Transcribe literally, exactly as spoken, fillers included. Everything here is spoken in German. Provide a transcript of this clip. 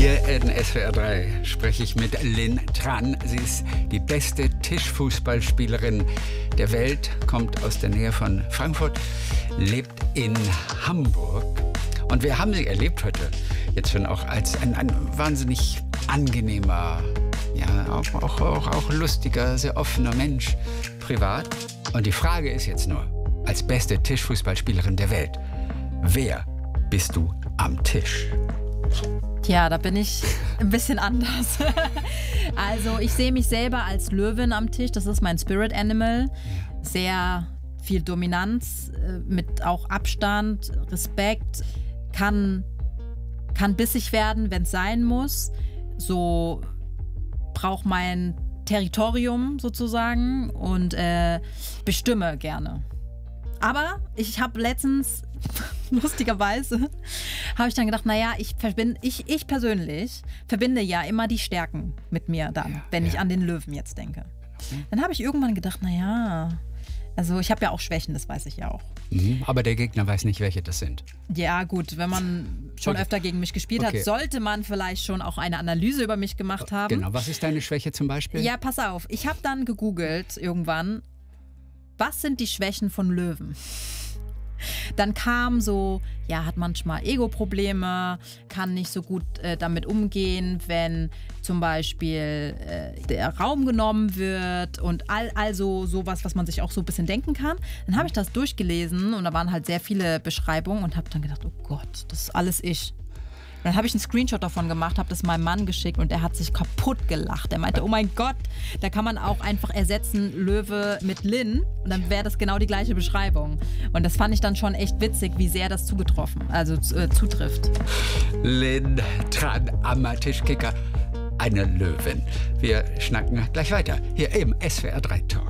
Hier in S W R drei spreche ich mit Lynn Tran. Sie ist die beste Tischfußballspielerin der Welt, kommt aus der Nähe von Frankfurt, lebt in Hamburg. Und wir haben sie erlebt heute jetzt schon auch als ein, ein wahnsinnig angenehmer, ja, auch, auch, auch, auch lustiger, sehr offener Mensch privat. Und die Frage ist jetzt nur, als beste Tischfußballspielerin der Welt, wer bist du am Tisch? Ja, da bin ich ein bisschen anders. Also ich sehe mich selber als Löwin am Tisch. Das ist mein Spirit Animal. Sehr viel Dominanz, mit auch Abstand, Respekt. Kann, kann bissig werden, wenn es sein muss. So braucht mein Territorium sozusagen und äh, bestimme gerne. Aber ich habe letztens, lustigerweise, habe ich dann gedacht, naja, ich, verbind, ich, ich persönlich verbinde ja immer die Stärken mit mir dann, ja, wenn ja. ich an den Löwen jetzt denke. Dann habe ich irgendwann gedacht, naja, also ich habe ja auch Schwächen, das weiß ich ja auch. Mhm, aber der Gegner weiß nicht, welche das sind. Ja gut, wenn man schon okay. öfter gegen mich gespielt okay. hat, sollte man vielleicht schon auch eine Analyse über mich gemacht haben. Genau, was ist deine Schwäche zum Beispiel? Ja, pass auf, ich habe dann gegoogelt irgendwann, was sind die Schwächen von Löwen? Dann kam so, ja, hat manchmal Ego-Probleme, kann nicht so gut äh, damit umgehen, wenn zum Beispiel äh, der Raum genommen wird und all, also sowas, was man sich auch so ein bisschen denken kann. Dann habe ich das durchgelesen und da waren halt sehr viele Beschreibungen und habe dann gedacht, oh Gott, das ist alles ich. Dann habe ich einen Screenshot davon gemacht, habe das meinem Mann geschickt und er hat sich kaputt gelacht. Er meinte, oh mein Gott, da kann man auch einfach ersetzen Löwe mit Lynn und dann wäre das genau die gleiche Beschreibung. Und das fand ich dann schon echt witzig, wie sehr das zugetroffen, also äh, zutrifft. Lynn Tran am Tischkicker, eine Löwin. Wir schnacken gleich weiter hier im S W R drei Talk.